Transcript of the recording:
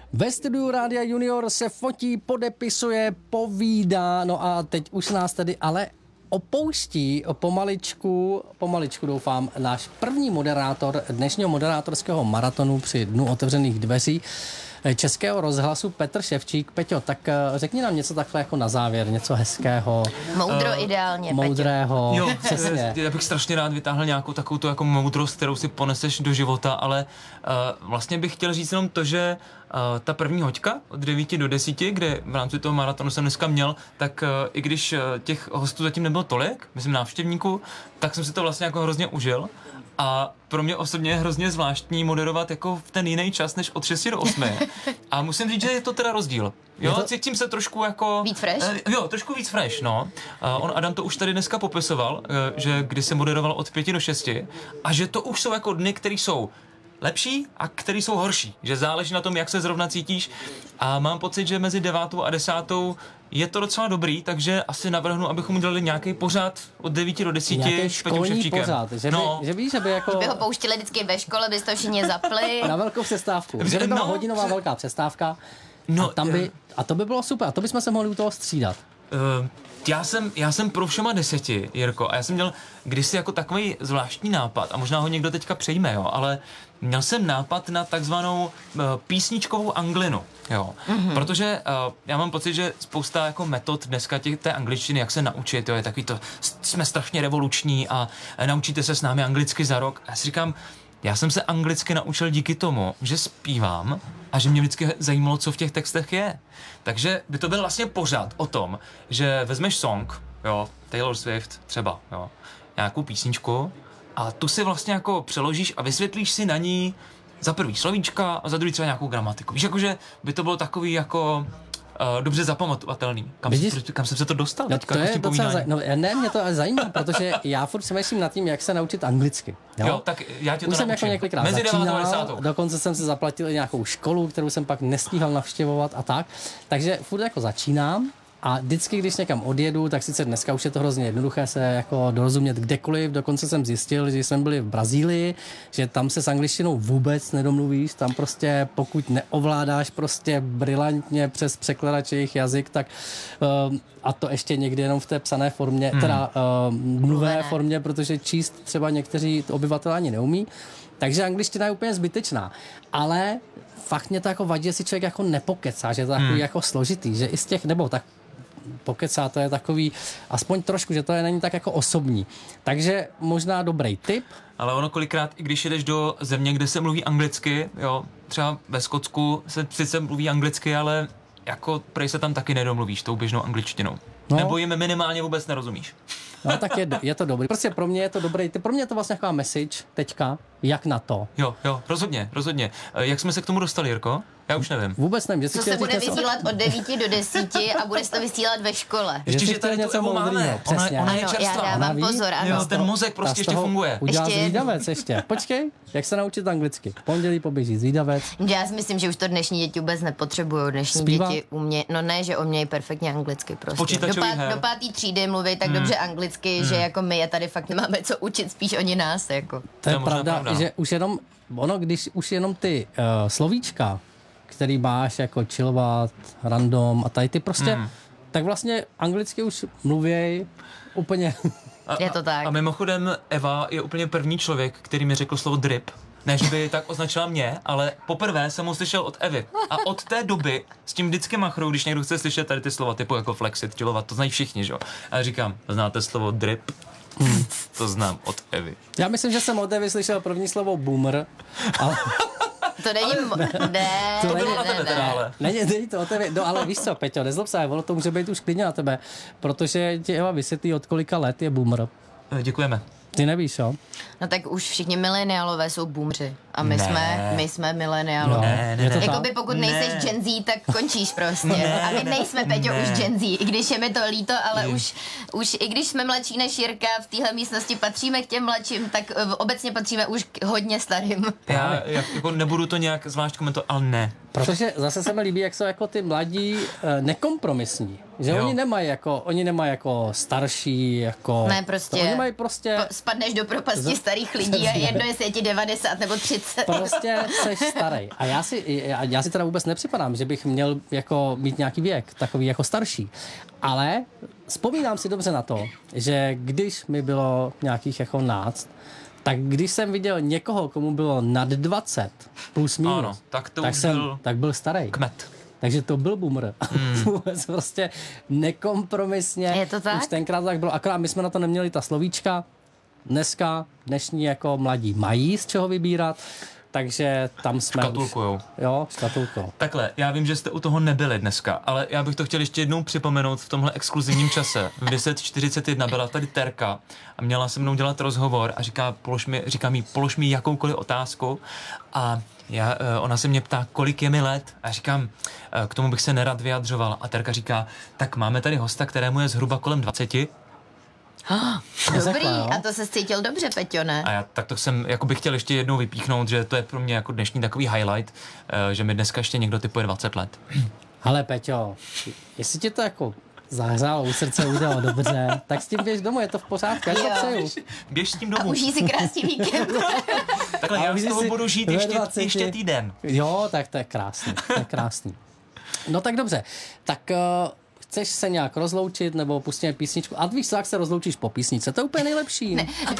Ve studiu Rádia Junior se fotí, podepisuje, povídá, no a teď už nás tedy ale opouští pomaličku doufám, náš první moderátor dnešního moderátorského maratonu při Dnu otevřených dveří Českého rozhlasu Petr Ševčík. Peťo, tak řekni nám něco takhle jako na závěr, něco hezkého. Moudro ideálně, moudrého. Jo, přesně. Já bych strašně rád vytáhl nějakou takovou tu jako moudrost, kterou si poneseš do života, ale vlastně bych chtěl říct jenom to, že ta první hoďka od 9 do 10, kde v rámci toho maratonu jsem dneska měl, tak i když těch hostů zatím nebylo tolik, myslím návštěvníků, tak jsem si to vlastně jako hrozně užil. A pro mě osobně je hrozně zvláštní moderovat jako v ten jiný čas než od 6 do 8. A musím říct, že je to teda rozdíl. Jo, cítím se trošku jako... Víc fresh? Jo, trošku víc fresh, no. Adam to už tady dneska popisoval, že když se moderoval od 5 do 6 a že to už jsou jako dny, které jsou lepší a který jsou horší. Že záleží na tom, jak se zrovna cítíš. A mám pocit, že mezi 9. a 10. je to docela dobrý, takže asi navrhnu, abychom udělali nějaký pořád od 9 do 10. Nějaký školní pořád, že víš, že by jako... Že by ho pouštili vždycky ve škole, byste to všichni zapli. Na velkou přestávku. Že by byla hodinová velká přestávka. No, a to by bylo super. A to bychom se mohli u toho střídat. Já jsem pro všema 10, Jirko, a já jsem měl kdysi jako takový zvláštní nápad, a možná ho někdo teďka přejme, jo, ale měl jsem nápad na takzvanou písničkovou anglinu, jo, protože já mám pocit, že spousta jako metod dneska té angličtiny, jak se naučit, jo, je takový to, jsme strašně revoluční a naučíte se s námi anglicky za rok. A já si říkám, já jsem se anglicky naučil díky tomu, že zpívám a že mě vždycky zajímalo, co v těch textech je. Takže by to byl vlastně pořád o tom, že vezmeš song, jo, Taylor Swift třeba, jo, nějakou písničku a tu si vlastně jako přeložíš a vysvětlíš si na ní za prvý slovíčka a za druhý třeba nějakou gramatiku. Víš, jakože by to bylo takový jako... dobře zapamatovatelný. Kam jsem se to dostal? No, to je docela mě to zajímá, protože já furt přemýšlím nad tím, jak se naučit anglicky. Jo, tak já tě to už jsem naučím. jako několikrát Mezi začínal, dokonce jsem se zaplatil i nějakou školu, kterou jsem pak nestíhal navštěvovat a tak. Takže furt jako začínám. A vždycky, když někam odjedu, tak sice dneska už je to hrozně jednoduché se jako dorozumět kdekoliv. Dokonce jsem zjistil, že jsme byli v Brazílii, že tam se s angličtinou vůbec nedomluvíš. Tam prostě pokud neovládáš prostě brilantně přes překladač jejich jazyk, tak a to ještě někdy jenom v té psané formě, teda mluvené formě, protože číst třeba někteří obyvatelé ani neumí. Takže angličtina je úplně zbytečná. Ale fakt mě to jako vadí, že si člověk jako nepokecá, že je to takový jako složitý, že i z těch, nebo tak pokecá, to je takový, aspoň trošku, že to není tak jako osobní. Takže možná dobrý tip. Ale ono kolikrát, i když jedeš do země, kde se mluví anglicky, jo, třeba ve Skotsku se sice mluví anglicky, ale jako prej se tam taky nedomluvíš tou běžnou angličtinou. No. Nebo jim minimálně vůbec nerozumíš. No tak je to dobrý. Prostě pro mě je to dobrý tip. Pro mě je to vlastně taková message teďka, jak na to. Jo, rozhodně. Jak jsme se k tomu dostali, Jirko? Já už nevím. Vůbec nevím. Co se bude vysílat od 9 do 10 a bude se to vysílat ve škole. Ještě, že tady něco máme. Ona je čerstvá. Já dávám pozor. Jo, ten mozek prostě ještě funguje. Udělá zvídavec ještě. Počkej, jak se naučit anglicky. Pondělí poběží zvídavec. Já si myslím, že už to dnešní děti vůbec nepotřebují. Dnešní děti umějí, no ne, že umějí perfektně anglicky prostě. Do 5. třídy mluví tak dobře anglicky, že jako my je tady fakt nemáme co učit, spíš oni nás jako. To je pravda, že už jenom když už jenom ty slovíčka, který máš jako chillovat, random a tady ty prostě, tak vlastně anglicky už mluvěj úplně. Je to tak. A mimochodem Eva je úplně první člověk, který mi řekl slovo drip. Ne, že by tak označila mě, ale poprvé jsem ho slyšel od Evy. A od té doby s tím vždycky machrou, když někdo chce slyšet tady ty slova typu jako flexit, chillovat, to znají všichni, že jo. A říkám, znáte slovo drip? To znám od Evy. Já myslím, že jsem od Evy slyšel první slovo boomer, ale... To není... To bylo na tebe teda, ale. Není to o tebe. No ale víš co, Peťo, nezlob se, ono to může být už klidně na tebe, protože ti Eva vysvětlí, od kolika let je boomer. Děkujeme. Ty nevíš, jo? No tak už všichni mileniálové jsou boomři. A my jsme mileniálové. Ne, Jakoby pokud nejseš Gen Z, tak končíš prostě. A my nejsme, Peťo, už Gen Z. I když je mi to líto, ale už i když jsme mladší než Jirka, v téhle místnosti patříme k těm mladším, tak obecně patříme už k hodně starým. Já jako nebudu to nějak zvlášť komentovat, ale ne. Protože zase se mi líbí, jak jsou jako ty mladí nekompromisní. Že Jo. oni nemají jako starší, jako... Ne, prostě. Oni mají prostě... Spadneš do propasti starých lidí a jedno, jestli je ti 90 nebo 30. Prostě seš starý. A já si teda vůbec nepřipadám, že bych měl jako mít nějaký věk, takový jako starší. Ale vzpomínám si dobře na to, že když mi bylo nějakých jako 12, tak když jsem viděl někoho, komu bylo nad 20 plus minus, Ano, tak to už byl tak byl starý. kmet. Takže to byl boomer. Vůbec prostě nekompromisně. Je to tak? Už tenkrát tak bylo. Akorát my jsme na to neměli ta slovíčka. Dnešní jako mladí mají z čeho vybírat, takže tam jsme Škatulkujou. už... Jo, škatulkou. Takhle, já vím, že jste u toho nebyli dneska, ale já bych to chtěl ještě jednou připomenout v tomhle exkluzivním čase. V 10:41 byla tady Terka a měla se mnou dělat rozhovor a říká mi, polož mi jakoukoliv otázku a ona se mě ptá, kolik je mi let a říkám, k tomu bych se nerad vyjadřoval a Terka říká, tak máme tady hosta, kterému je zhruba kolem 20. Dobrý, jo. a to se cítil dobře, Peťo, ne? A já tak to jsem jako bych chtěl ještě jednou vypíchnout, že to je pro mě jako dnešní takový highlight, že mi dneska ještě někdo typuje 20 let. Hele, Peťo, jestli ti to jako zahřálo u srdce, udělalo dobře, tak s tím běž domů, je to v pořádku, já to Jo. přeju. Běž s tím A domů. užij si krásný víkend. Takhle, já Ale z víš toho si, budu žít ve ještě 20. týden. Jo, tak to je krásný, to je krásný. No tak dobře, tak chceš se nějak rozloučit nebo pustíme písničku? A víš co, jak se rozloučíš po písničce, to je úplně nejlepší. Ne,